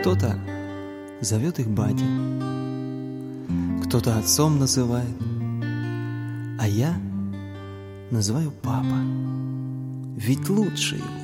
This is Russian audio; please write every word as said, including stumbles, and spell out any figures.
Кто-то зовет их батя, кто-то отцом называет, а я называю папа, ведь лучше его.